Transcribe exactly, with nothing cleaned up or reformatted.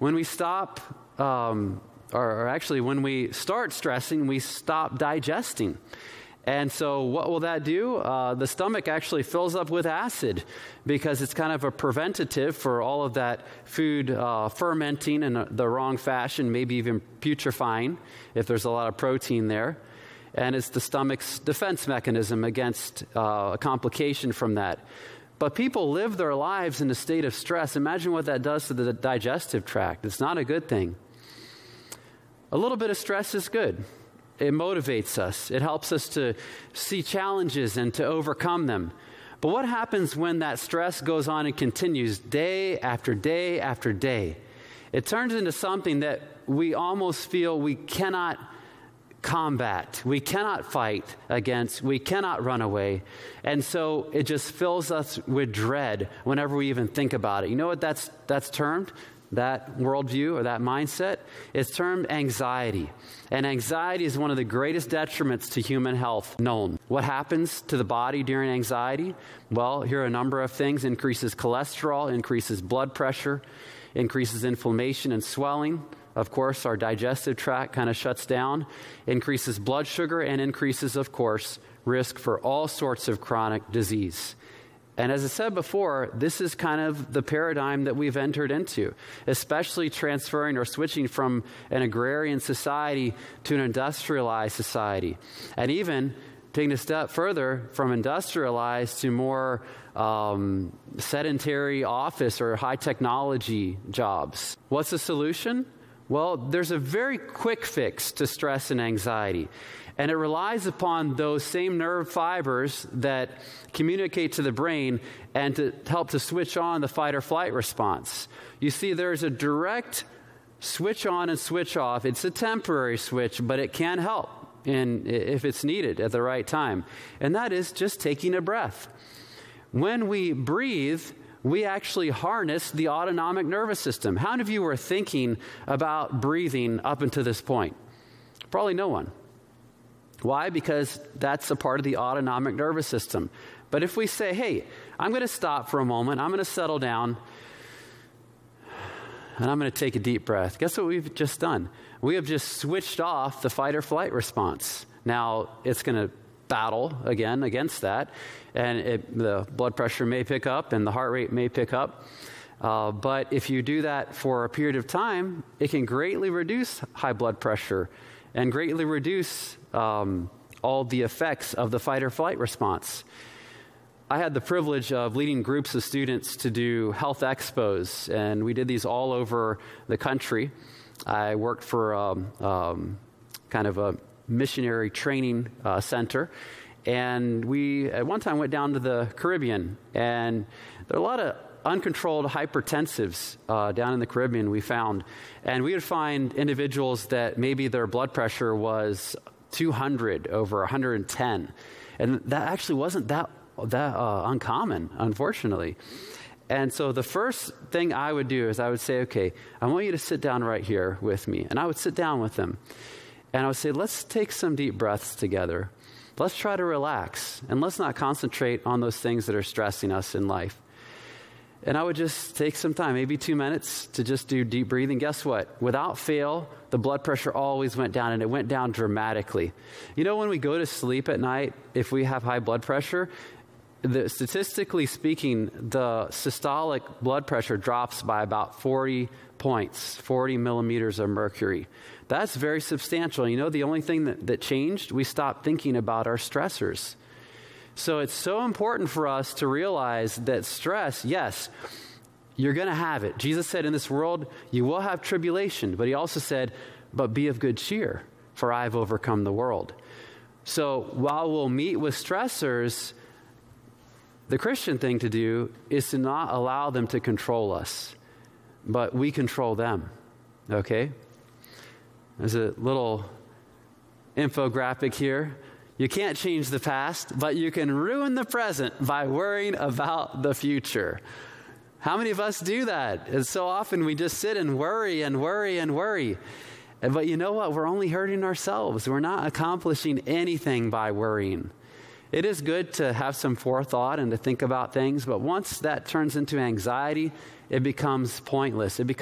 When we stop, um, or, or actually when we start stressing, we stop digesting. And so what will that do? Uh, the stomach actually fills up with acid because it's kind of a preventative for all of that food uh, fermenting in a, the wrong fashion, maybe even putrefying if there's a lot of protein there. And it's the stomach's defense mechanism against uh, a complication from that. But people live their lives in a state of stress. Imagine what that does to the digestive tract. It's not a good thing. A little bit of stress is good. It motivates us. It helps us to see challenges and to overcome them. But what happens when that stress goes on and continues day after day after day? It turns into something that we almost feel we cannot combat, we cannot fight against, we cannot run away. And so it just fills us with dread whenever we even think about it. You know what that's that's termed? That worldview or that mindset is termed anxiety. And anxiety is one of the greatest detriments to human health known. What happens to the body during anxiety? Well, here are a number of things. Increases cholesterol, increases blood pressure, increases inflammation and swelling. Of course, our digestive tract kind of shuts down, increases blood sugar, and increases, of course, risk for all sorts of chronic disease. And as I said before, this is kind of the paradigm that we've entered into, especially transferring or switching from an agrarian society to an industrialized society. And even taking a step further from industrialized to more um, sedentary office or high technology jobs. What's the solution? Well, there's a very quick fix to stress and anxiety. And it relies upon those same nerve fibers that communicate to the brain and to help to switch on the fight or flight response. You see, there's a direct switch on and switch off. It's a temporary switch, but it can help in, if it's needed at the right time. And that is just taking a breath. When we breathe, we actually harness the autonomic nervous system. How many of you were thinking about breathing up until this point? Probably no one. Why? Because that's a part of the autonomic nervous system. But if we say, hey, I'm going to stop for a moment, I'm going to settle down, and I'm going to take a deep breath. Guess what we've just done? We have just switched off the fight or flight response. Now, it's going to battle again against that, and it, the blood pressure may pick up and the heart rate may pick up. Uh, but if you do that for a period of time, it can greatly reduce high blood pressure and greatly reduce um, all the effects of the fight or flight response. I had the privilege of leading groups of students to do health expos, and we did these all over the country. I worked for um, um, kind of a missionary training uh, center, and we at one time went down to the Caribbean, and there are a lot of uncontrolled hypertensives uh, down in the Caribbean we found. And we would find individuals that maybe their blood pressure was two hundred over one hundred ten. And that actually wasn't that, that uh, uncommon, unfortunately. And so the first thing I would do is I would say, okay, I want you to sit down right here with me. And I would sit down with them. And I would say, let's take some deep breaths together. Let's try to relax. And let's not concentrate on those things that are stressing us in life. And I would just take some time, maybe two minutes, to just do deep breathing. Guess what? Without fail, the blood pressure always went down, and it went down dramatically. You know, when we go to sleep at night, if we have high blood pressure, the, statistically speaking, the systolic blood pressure drops by about forty points, forty millimeters of mercury. That's very substantial. You know, the only thing that, that changed, we stopped thinking about our stressors. So it's so important for us to realize that stress, yes, you're going to have it. Jesus said, in this world, you will have tribulation. But he also said, but be of good cheer, for I have overcome the world. So while we'll meet with stressors, the Christian thing to do is to not allow them to control us, but we control them, okay? There's a little infographic here. You can't change the past, but you can ruin the present by worrying about the future. How many of us do that? And so often we just sit and worry and worry and worry. But you know what? We're only hurting ourselves. We're not accomplishing anything by worrying. It is good to have some forethought and to think about things, but once that turns into anxiety, it becomes pointless. It becomes